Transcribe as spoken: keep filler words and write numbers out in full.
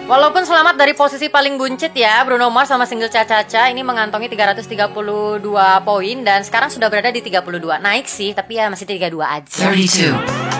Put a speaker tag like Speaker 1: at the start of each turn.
Speaker 1: Walaupun selamat dari posisi paling buncit ya, Bruno Mars sama single Cha-Cha-Cha ini mengantongi tiga ratus tiga puluh dua poin dan sekarang sudah berada di tiga puluh dua. Naik sih, tapi ya masih tiga puluh dua aja.
Speaker 2: thirty-two